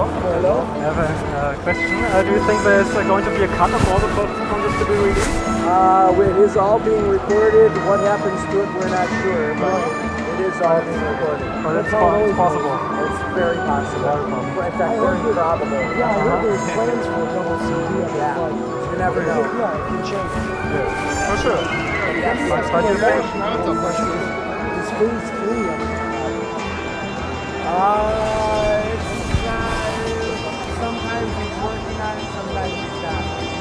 Hello. I have a question. Do you think there's going to be a cut of all the songs to be released? It is all being recorded. What happens to it, we're not sure, but it is all being recorded. But it's possible. It's very possible. In fact, very probable. Yeah, I heard there's plans for a double CD. You never know. Yeah, it can change. Yeah, for sure. Yes. But you think? Is phase 3? Sometimes he's working on it, sometimes he's not.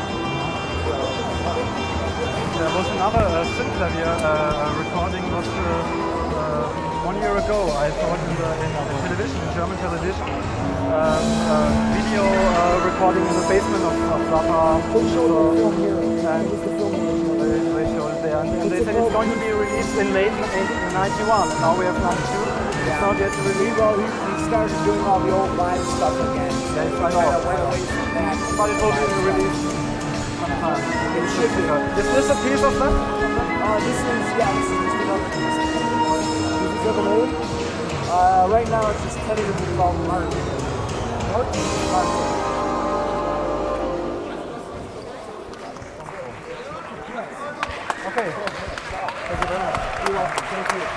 There was another synth-clavier recording was 1 year ago. I saw it in the television, in German television. Video recording in the basement of Zappa. They showed the film here. And they showed it there. And they said it's going to be released in late 91. Now we have 92. It's not yet released. Well, he started doing all the old live stuff again. Yes, I Kind know. of went away from that. But it will be released sometime. It should be. Is this a piece of that? This is just another piece. Is it double A? Right now it's just tentatively called Mark. Mark. Okay. Thank you very much. You're welcome. Thank you.